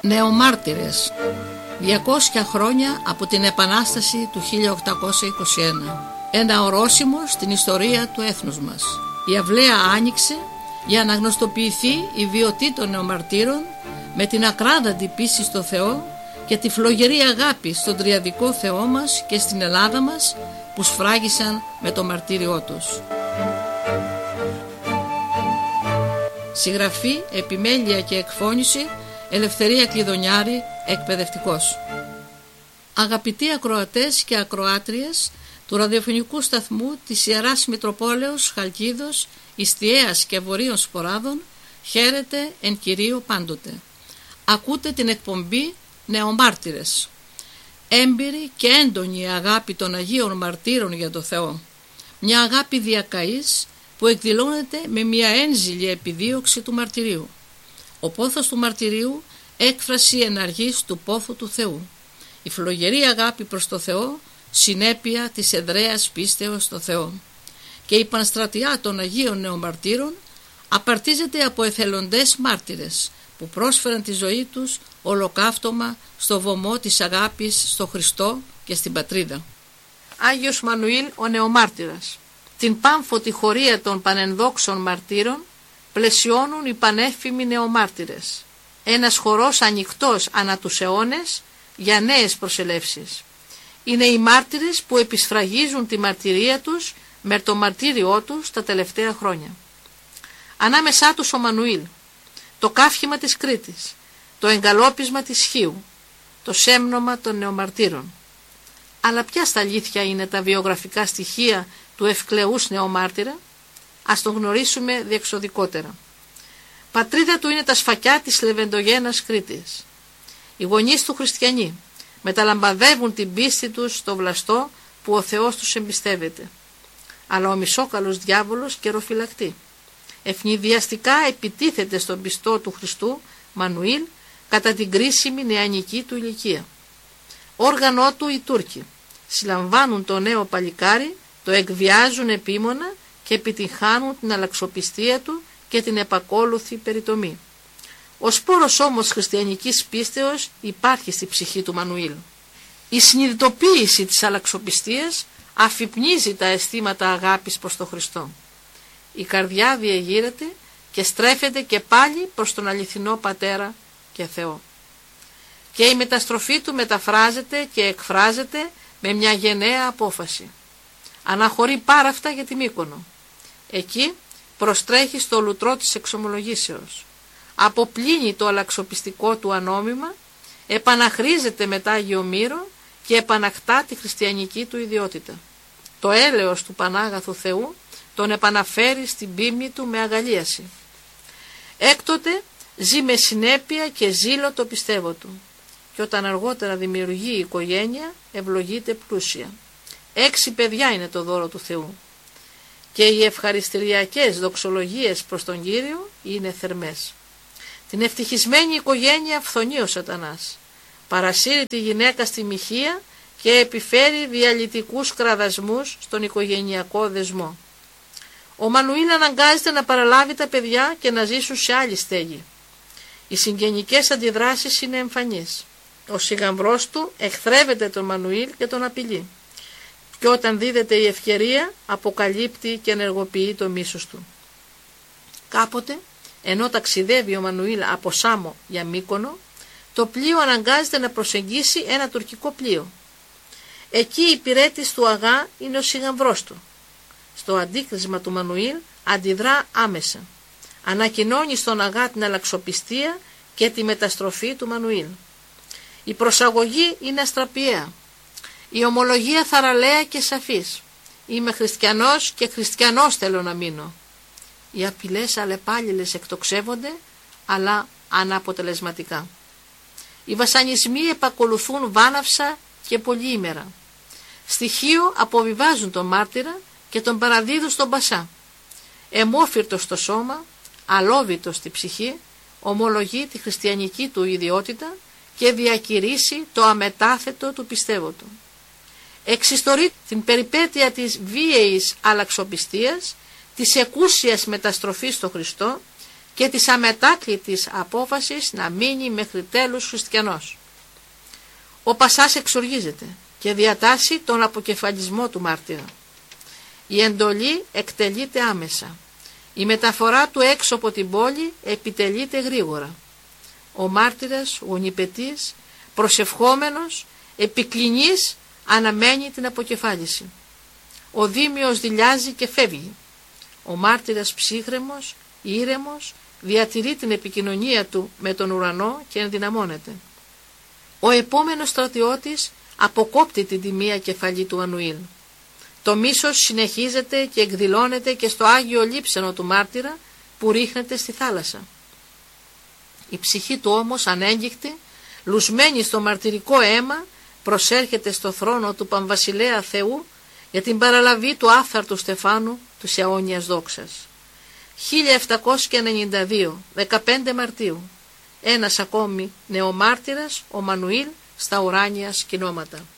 Νεομάρτυρες. 200 χρόνια από την Επανάσταση του 1821. Ένα ορόσημο στην ιστορία του έθνους μας. Η αυλαία άνοιξε για να γνωστοποιηθεί η βιωτή των νεομαρτύρων με την ακράδαντη πίστη στο Θεό και τη φλογερή αγάπη στον τριαδικό Θεό μας και στην Ελλάδα μας που σφράγισαν με το μαρτύριό τους. Συγγραφή, επιμέλεια και εκφώνηση Ελευθερία Κλειδονιάρη, εκπαιδευτικός. Αγαπητοί ακροατές και ακροάτριες του ραδιοφωνικού σταθμού της Ιεράς Μητροπόλεως Χαλκίδος, Ιστιαίας και Βορείων Σποράδων, χαίρετε εν Κυρίω πάντοτε. Ακούτε την εκπομπή Νεομάρτυρες. Έμπειρη και έντονη αγάπη των Αγίων Μαρτύρων για το Θεό. Μια αγάπη διακαής που εκδηλώνεται με μια ένζηλη επιδίωξη του μαρτυρίου. Ο πόθος του μαρτυρίου, έκφραση εναργής του πόθου του Θεού. Η φλογερή αγάπη προς το Θεό, συνέπεια της εδραίας πίστεως στο Θεό. Και η πανστρατιά των Αγίων Νεομαρτύρων απαρτίζεται από εθελοντές μάρτυρες που πρόσφεραν τη ζωή τους ολοκαύτωμα στο βωμό της αγάπης στο Χριστό και στην πατρίδα. Άγιος Μανουήλ ο Νεομάρτυρας. Την πάμφωτη χωρία των πανενδόξων μαρτύρων πλαισιώνουν οι πανέφημοι νεομάρτυρες. Ένας χορός ανοιχτός ανά τους αιώνες για νέες προσελεύσεις. Είναι οι μάρτυρες που επισφραγίζουν τη μαρτυρία τους με το μαρτύριό τους τα τελευταία χρόνια. Ανάμεσά τους ο Μανουήλ, το καύχημα της Κρήτης, το εγκαλόπισμα της Χίου, το σέμνομα των νεομαρτύρων. Αλλά ποια στα αλήθεια είναι τα βιογραφικά στοιχεία του ευκλεούς νεομάρτυρα? Ας τον γνωρίσουμε διεξοδικότερα. Πατρίδα του είναι τα σφακιά της Λεβεντογένας Κρήτης. Οι γονείς του χριστιανοί μεταλαμπαδεύουν την πίστη τους στο βλαστό που ο Θεός τους εμπιστεύεται. Αλλά ο μισόκαλος διάβολος καιροφυλακτεί. Ευνηδιαστικά επιτίθεται στον πιστό του Χριστού Μανουήλ κατά την κρίσιμη νεανική του ηλικία. Όργανό του οι Τούρκοι συλλαμβάνουν το νέο παλικάρι, το εκβιάζουν επίμονα και επιτυγχάνουν την αλλαξοπιστία του και την επακόλουθη περιτομή. Ο σπόρος όμως χριστιανικής πίστεως υπάρχει στη ψυχή του Μανουήλ. Η συνειδητοποίηση της αλλαξοπιστίας αφυπνίζει τα αισθήματα αγάπης προς τον Χριστό. Η καρδιά διεγείρεται και στρέφεται και πάλι προς τον αληθινό Πατέρα και Θεό. Και η μεταστροφή του μεταφράζεται και εκφράζεται με μια γενναία απόφαση. Αναχωρεί πάρα αυτά για τη Μύκονο. Εκεί προστρέχει στο λουτρό της εξομολογήσεως. Αποπλύνει το αλλαξοπιστικό του ανόμημα, επαναχρίζεται μετά Άγιο Μύρο και επανακτά τη χριστιανική του ιδιότητα. Το έλεος του Πανάγαθου Θεού τον επαναφέρει στην πίμνη του με αγαλίαση. Έκτοτε ζει με συνέπεια και ζήλο το πιστεύω του και όταν αργότερα δημιουργεί η οικογένεια ευλογείται πλούσια. 6 παιδιά είναι το δώρο του Θεού και οι ευχαριστηριακές δοξολογίες προς τον Κύριο είναι θερμές. Την ευτυχισμένη οικογένεια φθονεί ο Σατανάς, παρασύρει τη γυναίκα στη μοιχεία και επιφέρει διαλυτικούς κραδασμούς στον οικογενειακό δεσμό. Ο Μανουήλ αναγκάζεται να παραλάβει τα παιδιά και να ζήσουν σε άλλη στέγη. Οι συγγενικές αντιδράσεις είναι εμφανείς. Ο σιγαμβρός του εχθρεύεται τον Μανουήλ και τον απειλεί. Και όταν δίδεται η ευκαιρία αποκαλύπτει και ενεργοποιεί το μίσος του. Κάποτε, ενώ ταξιδεύει ο Μανουήλ από Σάμο για Μύκονο, το πλοίο αναγκάζεται να προσεγγίσει ένα τουρκικό πλοίο. Εκεί η υπηρέτης του Αγά είναι ο σιγαμβρός του. Στο αντίκρισμα του Μανουήλ αντιδρά άμεσα. Ανακοινώνει στον Αγά την αλλαξοπιστία και τη μεταστροφή του Μανουήλ. Η προσαγωγή είναι αστραπιαία. Η ομολογία θαραλέα και σαφής. Είμαι χριστιανός και χριστιανός θέλω να μείνω. Οι απειλές αλλεπάλληλες εκτοξεύονται, αλλά αναποτελεσματικά. Οι βασανισμοί επακολουθούν βάναυσα και πολυήμερα. Στοιχείο αποβιβάζουν τον μάρτυρα και τον παραδίδουν στον Πασά. Αιμόφυρτος στο σώμα, αλόβητος στη ψυχή, ομολογεί τη χριστιανική του ιδιότητα και διακηρύσει το αμετάθετο του πιστεύω του. Εξιστορεί την περιπέτεια της βίαιης αλλαξοπιστίας, της εκούσιας μεταστροφής στο Χριστό και της αμετάκλητης απόφασης να μείνει μέχρι τέλους χριστιανός. Ο Πασάς εξοργίζεται και διατάσσει τον αποκεφαλισμό του μάρτυρα. Η εντολή εκτελείται άμεσα. Η μεταφορά του έξω από την πόλη επιτελείται γρήγορα. Ο μάρτυρας, ο νηπετής, προσευχόμενος, επικλινής, αναμένει την αποκεφάλιση. Ο δήμιος δειλιάζει και φεύγει. Ο μάρτυρας ψύχρεμος, ήρεμος, διατηρεί την επικοινωνία του με τον ουρανό και ενδυναμώνεται. Ο επόμενος στρατιώτης αποκόπτει την τιμία κεφαλή του Ανουήλ. Το μίσος συνεχίζεται και εκδηλώνεται και στο Άγιο Λείψανο του μάρτυρα που ρίχνεται στη θάλασσα. Η ψυχή του όμως ανέγγικτη, λουσμένη στο μαρτυρικό αίμα, προσέρχεται στο θρόνο του Παμβασιλέα Θεού για την παραλαβή του άφθαρτου στεφάνου της αιώνιας δόξας. 1792, 15 Μαρτίου, ένας ακόμη νεομάρτυρας, ο Μανουήλ, στα ουράνια σκηνώματα.